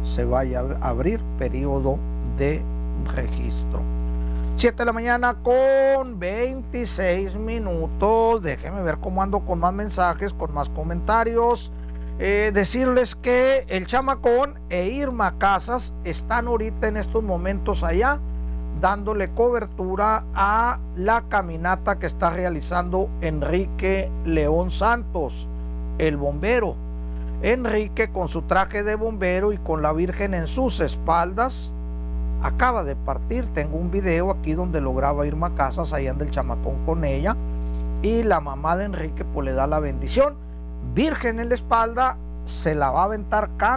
se vaya a abrir periodo de registro. 7 de la mañana con 26 minutos. Déjenme ver cómo ando con más mensajes, con más comentarios. Decirles que el Chamacón e Irma Casas están ahorita en estos momentos allá dándole cobertura a la caminata que está realizando Enrique León Santos, el bombero. Enrique, con su traje de bombero y con la Virgen en sus espaldas, acaba de partir. Tengo un video aquí donde lo graba Irma Casas, allá anda el Chamacón con ella, y la mamá de Enrique pues le da la bendición. Virgen en la espalda, se la va a aventar